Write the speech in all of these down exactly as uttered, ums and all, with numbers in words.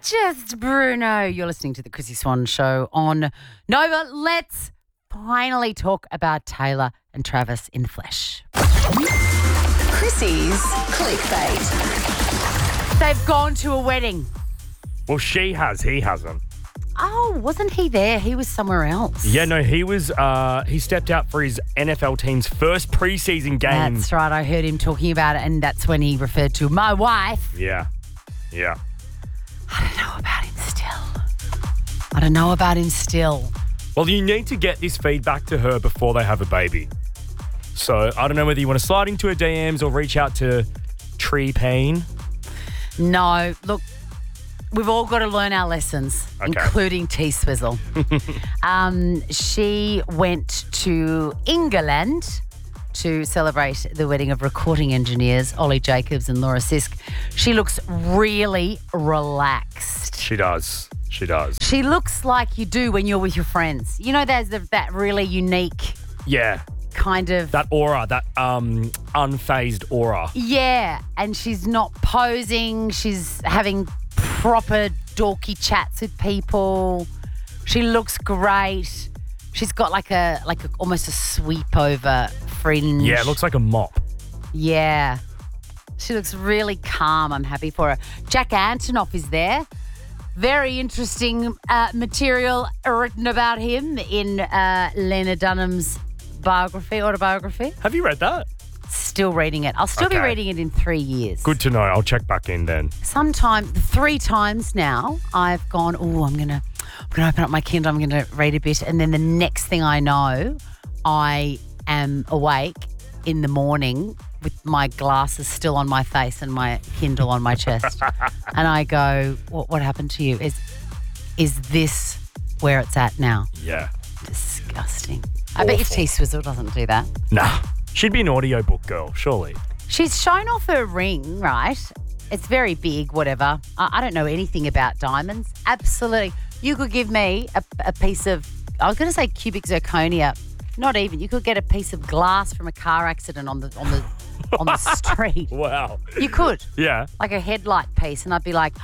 just Bruno. You're listening to the Chrissy Swan Show on Nova. Let's finally talk about Taylor and Travis in the flesh. Chrissy's clickbait. They've gone to a wedding. Well, she has. He hasn't. Oh, wasn't he there? He was somewhere else. Yeah, no, he was. Uh, he stepped out for his N F L team's first preseason game. That's right. I heard him talking about it, and that's when he referred to my wife. Yeah, yeah. I don't know about him still. I don't know about him still. Well, you need to get this feedback to her before they have a baby. So I don't know whether you want to slide into her D Ms or reach out to Tree Payne. No, look, we've all got to learn our lessons, Okay. including T-Swizzle. um, she went to England to celebrate the wedding of recording engineers Ollie Jacobs and Laura Sisk. She looks really relaxed. She does. She does. She looks like you do when you're with your friends. You know, there's the, that really unique Yeah. kind of... That aura, that um, unfazed aura. Yeah, and she's not posing. She's having proper dorky chats with people. She looks great. She's got like a like a, almost a sweep over fringe. Yeah, it looks like a mop. Yeah. She looks really calm. I'm happy for her. Jack Antonoff is there. Very interesting uh, material written about him in uh, Lena Dunham's biography, autobiography. Have you read that? Still reading it. I'll still be Okay. reading it in three years. Good to know. I'll check back in then. Sometimes, three times now, I've gone, oh, I'm going to I'm gonna open up my Kindle, I'm going to read a bit. And then the next thing I know, I am awake in the morning with my glasses still on my face and my Kindle on my chest. And I go, what, what happened to you? Is, is this where it's at now? Yeah. Disgusting. I bet your Awful. T-Swizzle doesn't do that. Nah. She'd be an audiobook girl, surely. She's shown off her ring, right? It's very big, whatever. I, I don't know anything about diamonds. Absolutely. You could give me a, a piece of, I was going to say cubic zirconia. Not even. You could get a piece of glass from a car accident on the on the on the street. Wow. You could. Yeah. Like a headlight piece, and I'd be like,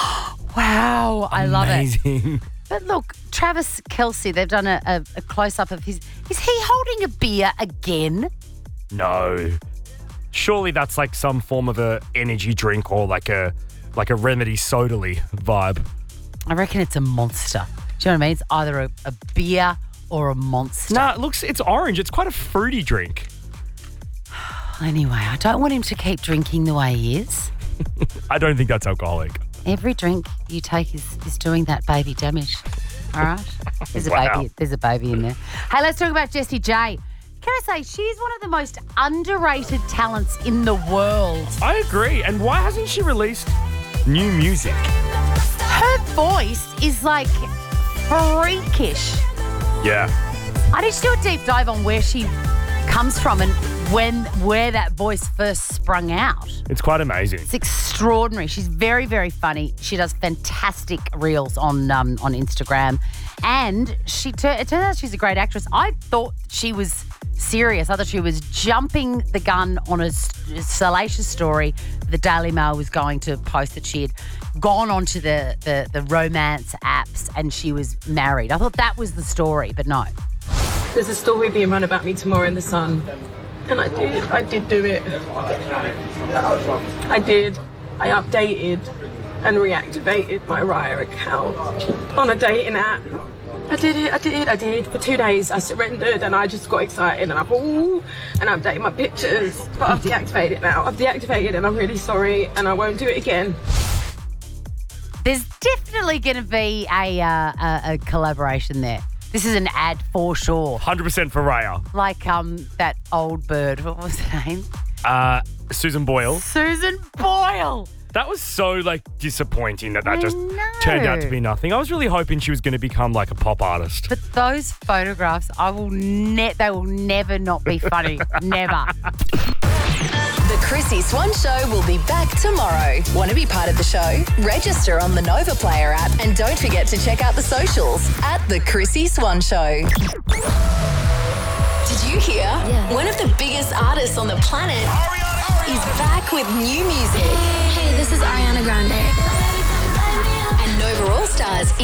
wow, I love it. Amazing. But look, Travis Kelce, they've done a, a, a close-up of his. Is he holding a beer again? No. Surely that's like some form of a energy drink or like a like a Remedy Sodally vibe. I reckon it's a monster. Do you know what I mean? It's either a, a beer or a monster. Nah, it looks it's orange. It's quite a fruity drink. Anyway, I don't want him to keep drinking the way he is. I don't think that's alcoholic. Every drink you take is, is doing that baby damage. All right? There's a Wow. baby. There's a baby in there. Hey, let's talk about Jessie J. Can I say she's one of the most underrated talents in the world. I agree. And why hasn't she released new music? Her voice is like freakish. Yeah. I need to do a deep dive on where she comes from and when where that voice first sprung out. It's quite amazing. It's extraordinary. She's very, very funny. She does fantastic reels on um, on Instagram, and she tur- it turns out she's a great actress. I thought she was serious. I thought she was jumping the gun on a s- salacious story the Daily Mail was going to post that she had gone onto the, the the romance apps and she was married. I thought that was the story, but no. There's a story being run about me tomorrow in the Sun. And I did, I did do it. I did. I updated and reactivated my Raya account on a dating app. I did it, I did, I did. For two days I surrendered and I just got excited and I thought, ooh, and I updated my pictures. But I've deactivated it now. I've deactivated and I'm really sorry and I won't do it again. There's definitely going to be a, uh, a a collaboration there. This is an ad for sure. one hundred percent for Raya. Like um that old bird. What was her name? Uh, Susan Boyle. Susan Boyle. That was so like disappointing that that I just know. turned out to be nothing. I was really hoping she was going to become like a pop artist. But those photographs, I will ne- they will never not be funny. Never. The Chrissy Swan Show will be back tomorrow. Want to be part of the show? Register on the Nova Player app and don't forget to check out the socials at The Chrissy Swan Show. Did you hear? Yeah. One of the biggest artists on the planet is back with new music. Hey, this is Ariana Grande.